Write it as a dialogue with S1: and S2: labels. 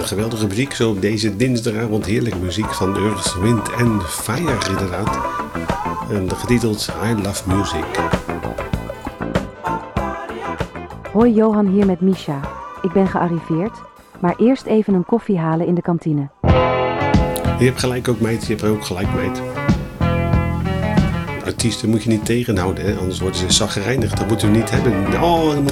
S1: geweldige muziek zo op deze dinsdagavond. Heerlijke muziek van Earth, Wind and Fire inderdaad. En getiteld I Love Music.
S2: Hoi, Johan hier met Misha. Ik ben gearriveerd, maar eerst even een koffie halen in de kantine.
S1: Je hebt gelijk ook, meid. Je hebt ook gelijk, meid. Artiesten moet je niet tegenhouden, hè? Anders worden ze chagrijnig. Dat moeten we niet hebben. Oh,